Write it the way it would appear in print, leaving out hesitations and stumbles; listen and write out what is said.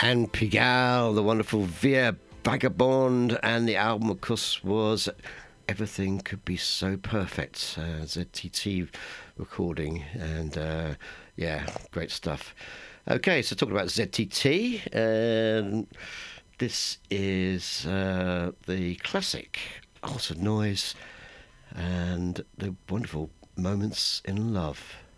Anne Pigalle, the wonderful Via Vagabond, and the album, of course, was Everything Could Be So Perfect, ZTT recording, and yeah, great stuff. Okay, so talking about ZTT, this is the classic Art of Noise and the wonderful Moments in Love.